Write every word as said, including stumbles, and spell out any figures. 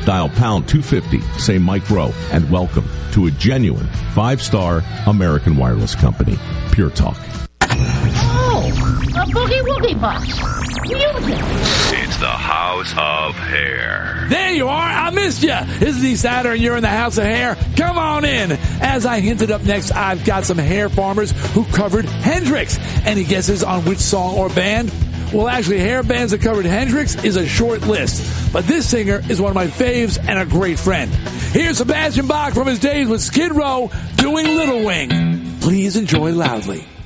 Dial pound two fifty, say Mike Rowe, and welcome to a genuine five-star American wireless company. Pure Talk. Oh, a boogie-woogie box. Music. It's the House of Hair. There you are. I missed you. Isn't he Saturday and you're in the House of Hair? Come on in. As I hinted up next, I've got some hair farmers who covered Hendrix. Any guesses on which song or band? Well, actually, hair bands that covered Hendrix is a short list. But this singer is one of my faves and a great friend. Here's Sebastian Bach from his days with Skid Row doing Little Wing. Please enjoy loudly.